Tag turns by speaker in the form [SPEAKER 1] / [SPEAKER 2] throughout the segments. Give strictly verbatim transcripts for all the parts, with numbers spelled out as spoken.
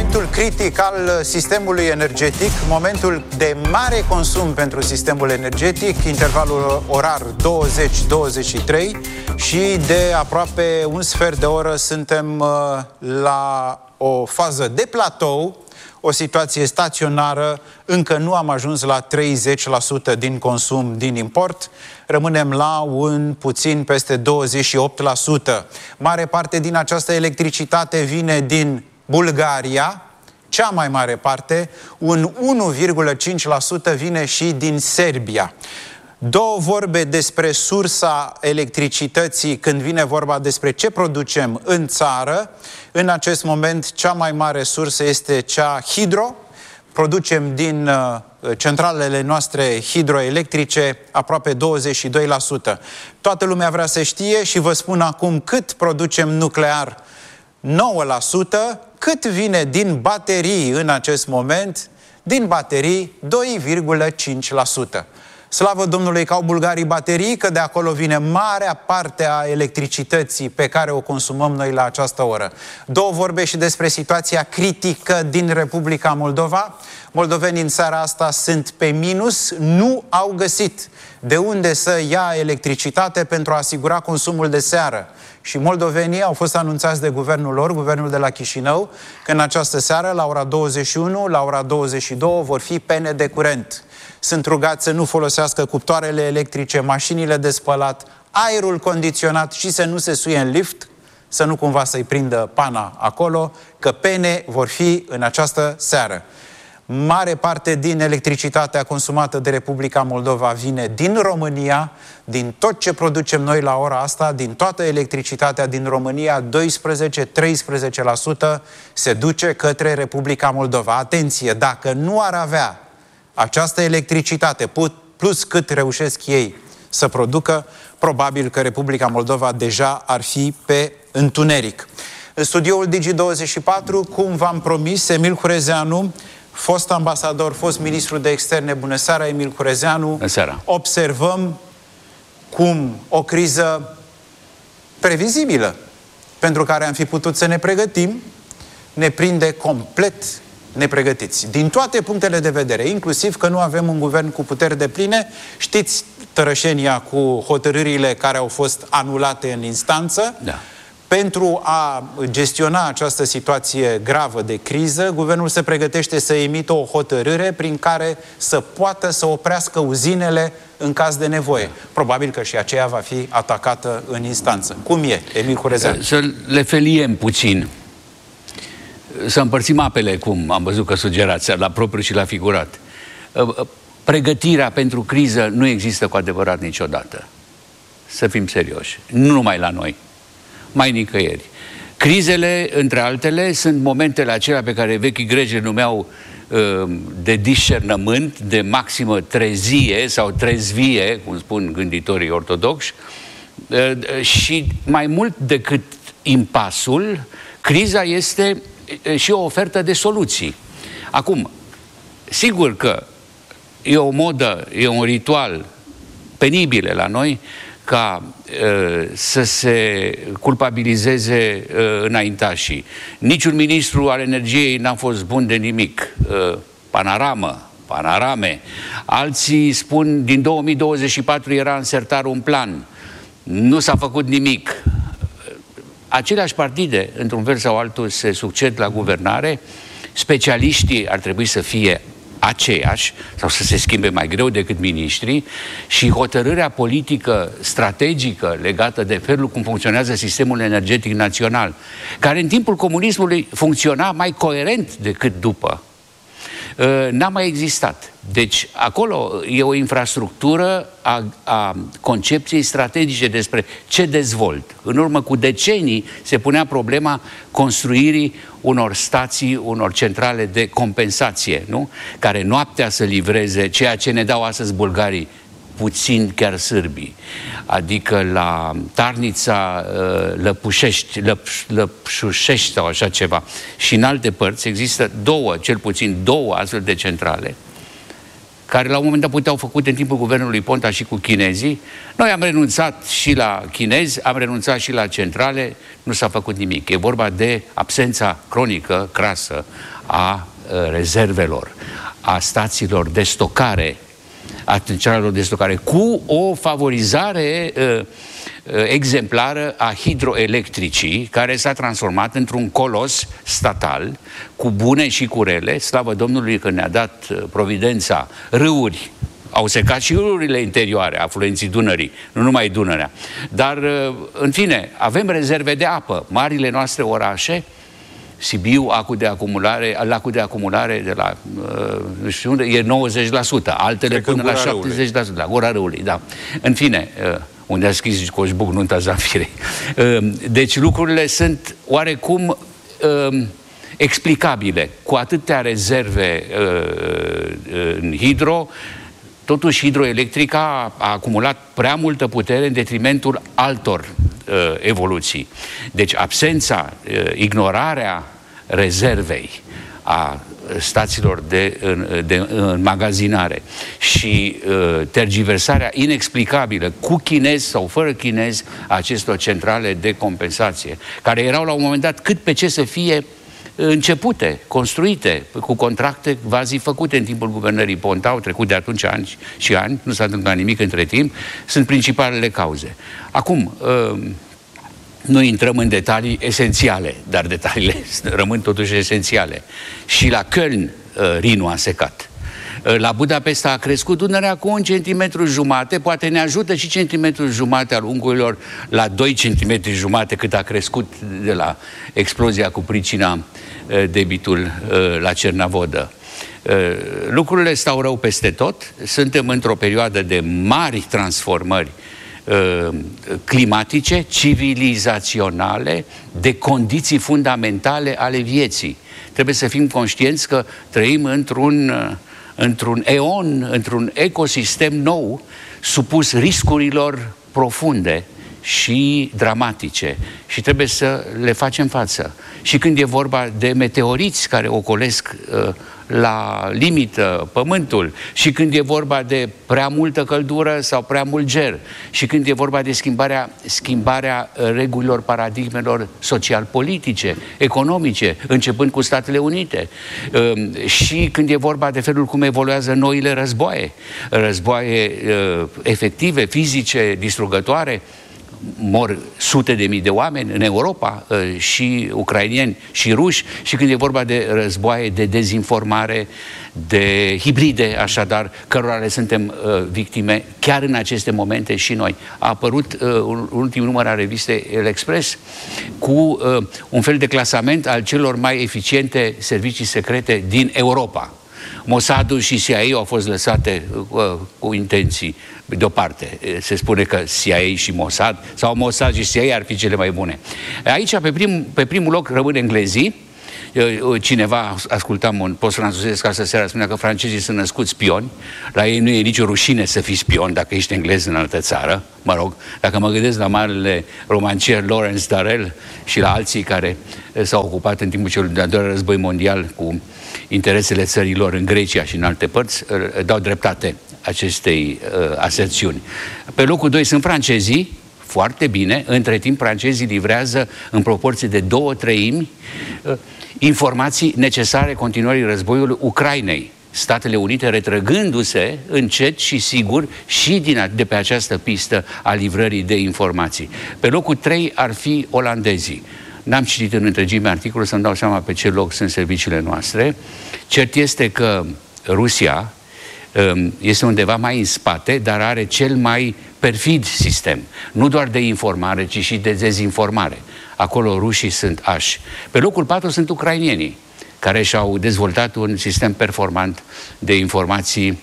[SPEAKER 1] momentul critic al sistemului energetic, momentul de mare consum pentru sistemul energetic, intervalul orar douăzeci douăzeci și trei, și de aproape un sfert de oră suntem la o fază de platou, o situație staționară, încă nu am ajuns la treizeci la sută din consum din import, rămânem la un puțin peste douăzeci și opt la sută. Mare parte din această electricitate vine din Bulgaria, cea mai mare parte, un unu virgulă cinci la sută vine și din Serbia. Două vorbe despre sursa electricității când vine vorba despre ce producem în țară. În acest moment, cea mai mare sursă este cea hidro. Producem din uh, centralele noastre hidroelectrice aproape douăzeci și doi la sută. Toată lumea vrea să știe și vă spun acum cât producem nuclear, nouă la sută, cât vine din baterii în acest moment, din baterii doi virgulă cinci la sută. Slavă Domnului că au bulgarii baterii, că de acolo vine marea parte a electricității pe care o consumăm noi la această oră. Două vorbe și despre situația critică din Republica Moldova. Moldovenii în seara asta sunt pe minus, nu au găsit de unde să ia electricitate pentru a asigura consumul de seară. Și moldovenii au fost anunțați de guvernul lor, guvernul de la Chișinău, că în această seară, la ora douăzeci și unu, la ora douăzeci și două, vor fi pene de curent. Sunt rugați să nu folosească cuptoarele electrice, mașinile de spălat, aerul condiționat și să nu se suie în lift, să nu cumva să-i prindă pana acolo, că pene vor fi în această seară. Mare parte din electricitatea consumată de Republica Moldova vine din România, din tot ce producem noi la ora asta, din toată electricitatea din România, doisprezece treisprezece la sută se duce către Republica Moldova. Atenție, dacă nu ar avea această electricitate, plus cât reușesc ei să producă, probabil că Republica Moldova deja ar fi pe întuneric. În studioul Digi douăzeci și patru, cum v-am promis, Emil Hurezeanu, fost ambasador, fost ministru de externe. Bună seara, Emil Hurezeanu.
[SPEAKER 2] Bună seara.
[SPEAKER 1] Observăm cum o criză previzibilă, pentru care am fi putut să ne pregătim, ne prinde complet nepregătiți. Din toate punctele de vedere, inclusiv că nu avem un guvern cu puteri depline. Știți tărășenia cu hotărârile care au fost anulate în instanță.
[SPEAKER 2] Da.
[SPEAKER 1] Pentru a gestiona această situație gravă de criză, guvernul se pregătește să emită o hotărâre prin care să poată să oprească uzinele în caz de nevoie. Probabil că și aceea va fi atacată în instanță. Cum e, Emil Hurezeanu?
[SPEAKER 2] Să le feliem puțin. Să împărțim apele, cum am văzut că sugerați, la propriu și la figurat. Pregătirea pentru criză nu există cu adevărat niciodată. Să fim serioși. Nu numai la noi. Mai nicăieri. Crizele, între altele, sunt momentele acelea pe care vechii greci le numeau uh, de discernământ, de maximă trezie sau trezvie, cum spun gânditorii ortodoxi, uh, și mai mult decât impasul, criza este și o ofertă de soluții. Acum, sigur că e o modă, e un ritual penibil la noi ca uh, să se culpabilizeze uh, înaintașii. Niciun ministru al energiei n-a fost bun de nimic. Uh, panaramă, panarame. Alții spun, din două mii douăzeci și patru era în sertar un plan. Nu s-a făcut nimic. Aceleași partide, într-un fel sau altul, se succed la guvernare. Specialiștii ar trebui să fie aceiași sau să se schimbe mai greu decât miniștrii și hotărârea politică strategică legată de felul cum funcționează sistemul energetic național, care în timpul comunismului funcționa mai coerent decât după, n-a mai existat. Deci acolo e o infrastructură a, a concepției strategice despre ce dezvolt. În urmă cu decenii se punea problema construirii unor stații, unor centrale de compensație, nu? Care noaptea să livreze ceea ce ne dau astăzi bulgarii, puțin chiar sârbii. Adică la Tarnița, Lăpușești, Lăp- Lăpșușești sau așa ceva. Și în alte părți există două, cel puțin două astfel de centrale care la un moment dat puteau făcute în timpul guvernului Ponta și cu chinezii. Noi am renunțat și la chinezi, am renunțat și la centrale, nu s-a făcut nimic. E vorba de absența cronică, crasă, a rezervelor, a stațiilor de stocare, a centralelor de stocare, cu o favorizare uh, exemplară a hidroelectricii, care s-a transformat într-un colos statal, cu bune și cu rele. Slavă Domnului că ne-a dat providența râuri. Au secat și râurile interioare, afluenții Dunării, nu numai Dunărea. Dar, în fine, avem rezerve de apă. Marile noastre orașe, Sibiu, acul de acumulare, lacul de acumulare de la, nu știu unde, e nouăzeci la sută, altele până la șaptezeci la sută, la Gura Râului, da. În fine, unde a scris Coșbuc nunta Zafirei. Deci lucrurile sunt oarecum explicabile. Cu atâtea rezerve în hidro, totuși hidroelectrica a acumulat prea multă putere în detrimentul altor evoluții. Deci absența, ignorarea rezervei a stațiilor de, de înmagazinare și uh, tergiversarea inexplicabilă cu chinezi sau fără chinezi a acestor centrale de compensație, care erau la un moment dat cât pe ce să fie începute, construite, cu contracte vazi făcute în timpul guvernării Ponta, au trecut de atunci ani și ani, nu s-a întâmplat nimic între timp, sunt principalele cauze. Acum, uh, nu intrăm în detalii esențiale, dar detaliile rămân totuși esențiale. Și la Köln Rinul a secat. La Budapesta a crescut Dunărea cu un centimetru jumate, poate ne ajută și centimetru jumate al ungurilor la doi centimetri jumate cât a crescut de la explozia cu pricina debitul la Cernavodă. Lucrurile stau rău peste tot, suntem într-o perioadă de mari transformări climatice, civilizaționale, de condiții fundamentale ale vieții. Trebuie să fim conștienți că trăim într-un, într-un eon, într-un ecosistem nou, supus riscurilor profunde și dramatice și trebuie să le facem față. Și când e vorba de meteoriți care ocolesc uh, la limită pământul, și când e vorba de prea multă căldură sau prea mult ger, și când e vorba de schimbarea, schimbarea regulilor, paradigmelor social-politice, economice, începând cu Statele Unite, uh, și când e vorba de felul cum evoluează noile războaie, războaie uh, efective, fizice, distrugătoare. Mor sute de mii de oameni în Europa, și ucrainieni și ruși, și când e vorba de războaie de dezinformare, de hibride, așadar, cărora le suntem victime chiar în aceste momente și noi. A apărut un ultim număr al revistei El Express cu un fel de clasament al celor mai eficiente servicii secrete din Europa. Mossadul și C I A au fost lăsate uh, cu intenții deoparte. Se spune că C I A și Mossad, sau Mossad și C I A ar fi cele mai bune. Aici, pe, prim, pe primul loc, rămân englezii. Cineva, ascultam un post francezesc astă seara, spunea că francezii sunt născuți spioni. La ei nu e nicio rușine să fii spion dacă ești englez în altă țară. Mă rog, dacă mă gândesc la marele romancier Lawrence Darrell și la alții care s-au ocupat în timpul celui de-al doilea război mondial cu interesele țărilor în Grecia și în alte părți, dau dreptate acestei uh, aserțiuni. Pe locul doi sunt francezii, foarte bine. Între timp, francezii livrează în proporție de două treimi uh, informații necesare continuării războiului Ucrainei. Statele Unite retrăgându-se încet și sigur și din, de pe această pistă a livrării de informații. Pe locul trei ar fi olandezii. N-am citit în întregime articolul să-mi dau seama pe ce loc sunt serviciile noastre. Cert este că Rusia este undeva mai în spate, dar are cel mai perfid sistem. Nu doar de informare, ci și de dezinformare. Acolo rușii sunt ași. Pe locul patru sunt ucrainienii, care și-au dezvoltat un sistem performant de informații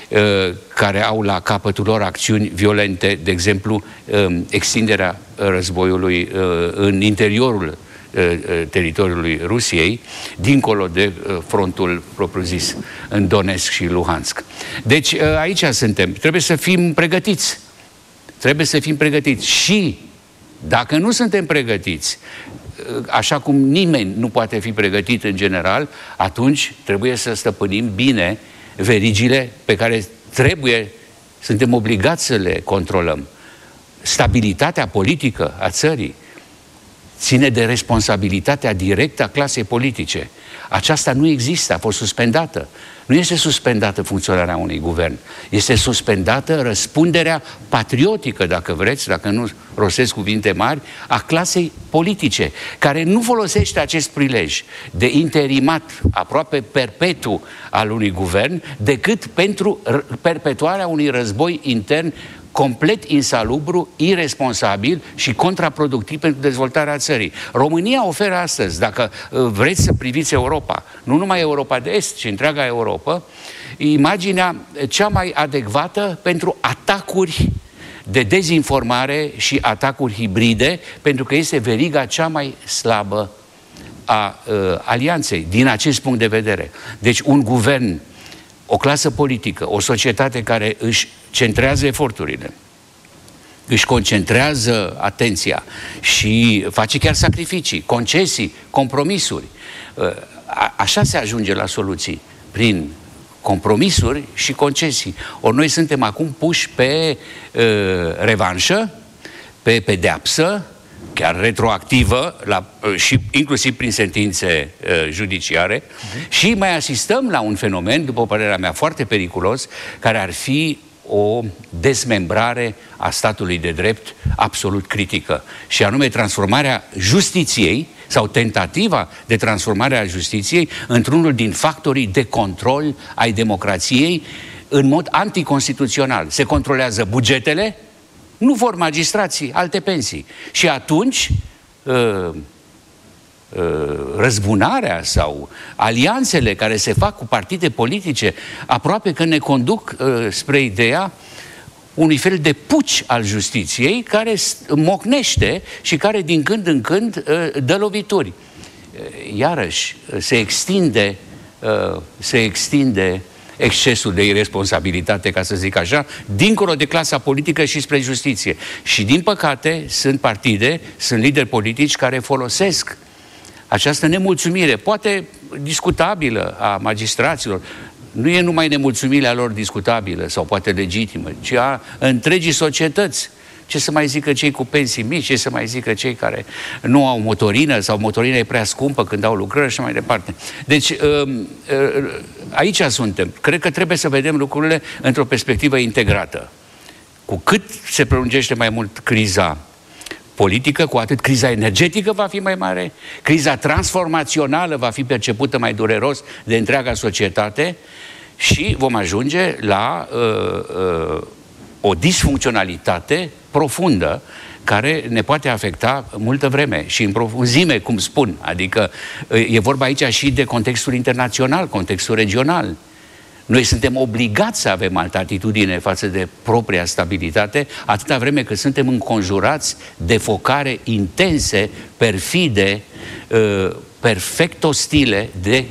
[SPEAKER 2] care au la capătul lor acțiuni violente, de exemplu, extinderea războiului în interiorul teritoriului Rusiei, dincolo de frontul propriu-zis, în Donetsk și Luhansk. Deci aici suntem. Trebuie să fim pregătiți. Trebuie să fim pregătiți. Și dacă nu suntem pregătiți, așa cum nimeni nu poate fi pregătit în general, atunci trebuie să stăpânim bine verigile pe care trebuie, suntem obligați să le controlăm. Stabilitatea politică a țării ține de responsabilitatea directă a clasei politice. Aceasta nu există, a fost suspendată. Nu este suspendată funcționarea unui guvern. Este suspendată răspunderea patriotică, dacă vreți, dacă nu rostesc cuvinte mari, a clasei politice, care nu folosește acest prilej de interimat aproape perpetu al unui guvern, decât pentru perpetuarea unui război intern complet insalubru, irresponsabil și contraproductiv pentru dezvoltarea țării. România oferă astăzi, dacă vreți să priviți Europa, nu numai Europa de Est, ci întreaga Europa, imaginea cea mai adecvată pentru atacuri de dezinformare și atacuri hibride, pentru că este veriga cea mai slabă a uh, alianței, din acest punct de vedere. Deci un guvern, o clasă politică, o societate care își centrează eforturile, își concentrează atenția și face chiar sacrificii, concesii, compromisuri. A, așa se ajunge la soluții, prin compromisuri și concesii. Ori noi suntem acum puși pe uh, revanșă, pe pedeapsă, chiar retroactivă, la, și inclusiv prin sentințe uh, judiciare, uh-huh. și mai asistăm la un fenomen, după părerea mea, foarte periculos, care ar fi o dezmembrare a statului de drept absolut critică, și anume transformarea justiției sau tentativa de transformare a justiției într-unul din factorii de control ai democrației în mod anticonstituțional. Se controlează bugetele, nu vor magistrații alte pensii. Și atunci uh, uh, răzbunarea sau alianțele care se fac cu partide politice aproape că ne conduc uh, spre ideea unui fel de puci al justiției care mocnește și care din când în când uh, dă lovituri. Iarăși se extinde, uh, se extinde excesul de irresponsabilitate, ca să zic așa, dincolo de clasa politică și spre justiție. Și din păcate sunt partide, sunt lideri politici care folosesc această nemulțumire, poate discutabilă, a magistraților. Nu e numai nemulțumirea lor discutabilă sau poate legitimă, ci a întregii societăți. Ce să mai zică cei cu pensii mici, ce să mai zică cei care nu au motorină sau motorina e prea scumpă când au lucrări și mai departe. Deci aici suntem. Cred că trebuie să vedem lucrurile într-o perspectivă integrată. Cu cât se prelungește mai mult criza politică, cu atât criza energetică va fi mai mare, criza transformațională va fi percepută mai dureros de întreaga societate și vom ajunge la uh, uh, o disfuncționalitate profundă care ne poate afecta multă vreme și în profunzime, cum spun. Adică e vorba aici și de contextul internațional, contextul regional. Noi suntem obligați să avem altă atitudine față de propria stabilitate, atâta vreme cât suntem înconjurați de focare intense, perfide, perfect ostile de,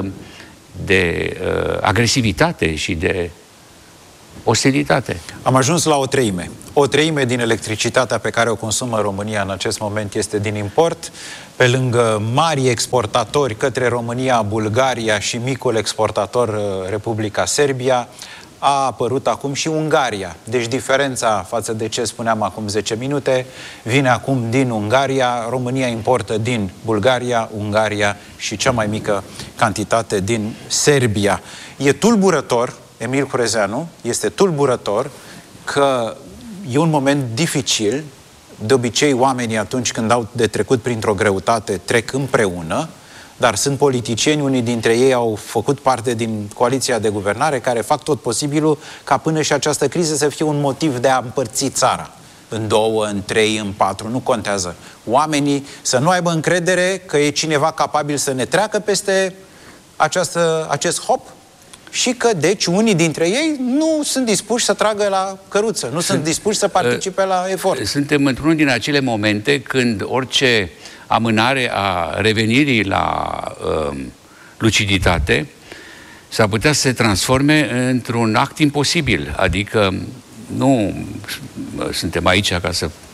[SPEAKER 2] de agresivitate și de ostilitate.
[SPEAKER 1] Am ajuns la o treime. O treime din electricitatea pe care o consumă România în acest moment este din import. Pe lângă mari exportatori către România, Bulgaria și micul exportator Republica Serbia, a apărut acum și Ungaria. Deci diferența față de ce spuneam acum zece minute vine acum din Ungaria. România importă din Bulgaria, Ungaria și cea mai mică cantitate din Serbia. E tulburător, Emil Curezeanu, este tulburător că e un moment dificil. De obicei, oamenii atunci când au de trecut printr-o greutate trec împreună, dar sunt politicieni, unii dintre ei au făcut parte din coaliția de guvernare, care fac tot posibilul ca până și această criză să fie un motiv de a împărți țara în două, în trei, în patru, nu contează. Oamenii să nu aibă încredere că e cineva capabil să ne treacă peste această, acest hop, și că, deci, unii dintre ei nu sunt dispuși să tragă la căruță, nu sunt, sunt dispuși să participe uh, la efort.
[SPEAKER 2] Suntem într-unul din acele momente când orice amânare a revenirii la uh, luciditate s-ar putea să se transforme într-un act imposibil. Adică nu suntem aici ca să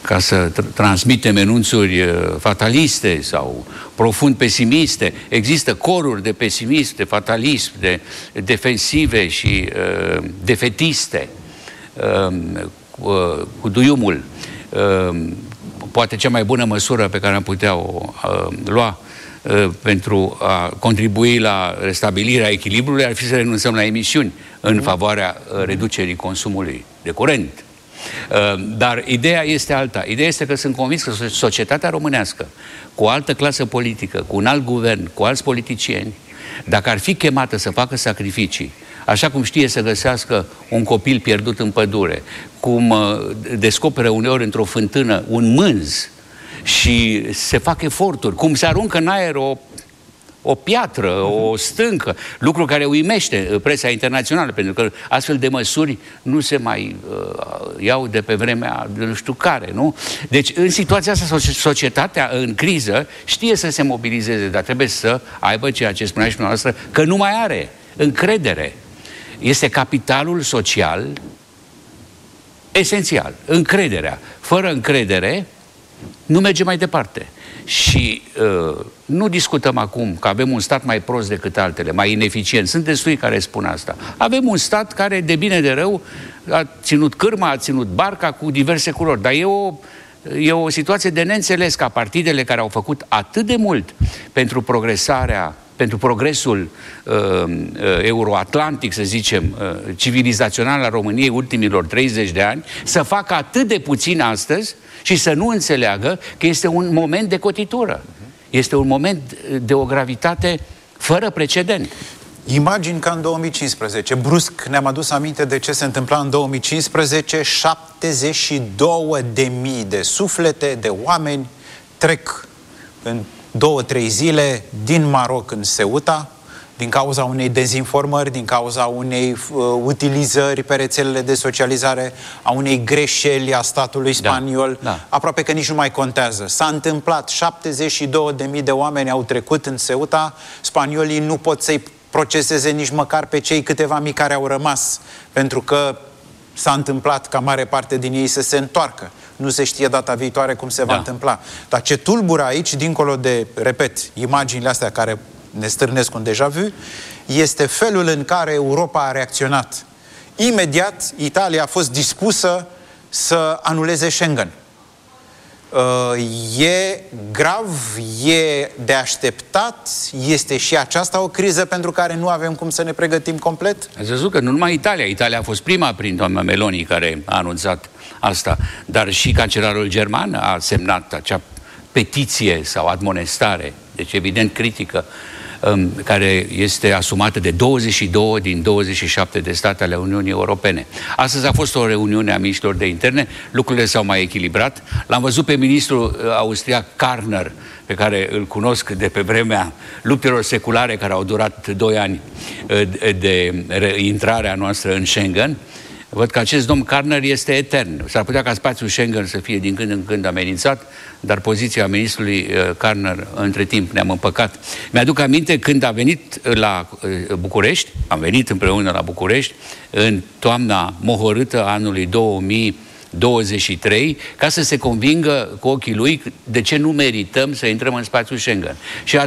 [SPEAKER 2] ca să tr- transmitem enunțuri fataliste sau profund pesimiste. Există coruri de pesimism, de fatalism, de defensive și uh, defetiste, uh, uh, cu duiumul. Uh, poate cea mai bună măsură pe care am putea o uh, lua uh, pentru a contribui la restabilirea echilibrului ar fi să renunțăm la emisiuni în favoarea uh, reducerii consumului de curent. Dar ideea este alta. Ideea este că sunt convins că societatea românească, cu o altă clasă politică, cu un alt guvern, cu alți politicieni, dacă ar fi chemată să facă sacrificii, așa cum știe să găsească un copil pierdut în pădure, cum descoperă uneori într-o fântână un mânz și se fac eforturi, cum se aruncă în aer o o piatră, o stâncă, lucru care uimește presa internațională, pentru că astfel de măsuri nu se mai uh, iau de pe vremea de nu știu care, nu? Deci, în situația asta, societatea în criză știe să se mobilizeze, dar trebuie să aibă ceea ce spunea și dumneavoastră, că nu mai are încredere. Este capitalul social esențial, încrederea. Fără încredere, nu merge mai departe. Și uh, nu discutăm acum că avem un stat mai prost decât altele, mai ineficient. Sunt destui care spun asta. Avem un stat care, de bine de rău, a ținut cârma, a ținut barca cu diverse culori. Dar e o, e o situație de neînțeles ca partidele care au făcut atât de mult pentru progresarea, pentru progresul uh, uh, euroatlantic, să zicem, uh, civilizațional al României ultimilor treizeci de ani, să facă atât de puțin astăzi și să nu înțeleagă că este un moment de cotitură. Este un moment de o gravitate fără precedent.
[SPEAKER 1] Imagini ca în două mii cincisprezece. Brusc ne-am adus aminte de ce se întâmpla în două mii cincisprezece. șaptezeci și două de mii de suflete, de oameni trec în două, trei zile din Maroc în Ceuta, din cauza unei dezinformări, din cauza unei uh, utilizări pe rețelele de socializare, a unei greșeli a statului spaniol, da, da. Aproape că nici nu mai contează. S-a întâmplat, șaptezeci și două de mii de oameni au trecut în Ceuta, spaniolii nu pot să-i proceseze nici măcar pe cei câteva mii care au rămas, pentru că s-a întâmplat ca mare parte din ei să se întoarcă. Nu se știe data viitoare cum se da. va întâmpla. Dar ce tulbură aici, dincolo de, repet, imaginile astea care ne stârnesc un deja vu, este felul în care Europa a reacționat. Imediat, Italia a fost dispusă să anuleze Schengen. E grav, e de așteptat, este și aceasta o criză pentru care nu avem cum să ne pregătim complet?
[SPEAKER 2] Ați văzut că nu numai Italia, Italia a fost prima prin doamna Meloni care a anunțat asta, dar și cancelarul german a semnat acea petiție sau admonestare, deci evident critică, care este asumată de douăzeci și doi din douăzeci și șapte de state ale Uniunii Europene. Astăzi a fost o reuniune a miniștrilor de interne, lucrurile s-au mai echilibrat. L-am văzut pe ministrul austriac Karner, pe care îl cunosc de pe vremea luptelor seculare care au durat doi ani de intrarea noastră în Schengen. Văd că acest domn Karner este etern. S-ar putea ca spațiul Schengen să fie din când în când amenințat, dar poziția ministrului Karner între timp ne-am împăcat. Mi-aduc aminte când a venit la București, am venit împreună la București, în toamna mohorâtă anului două mii douăzeci și trei, ca să se convingă cu ochii lui de ce nu merităm să intrăm în spațiul Schengen. Și